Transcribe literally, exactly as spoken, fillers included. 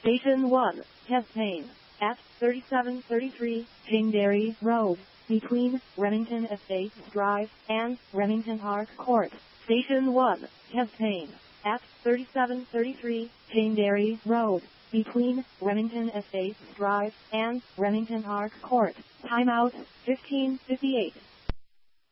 Station one, Campaign, at thirty-seven thirty-three Janeberry Road, between Remington Estates Drive and Remington Park Court. Station one, Campaign, at thirty-seven thirty-three Janeberry Road, between Remington Estates Drive and Remington Park Court. Timeout, fifteen fifty-eight.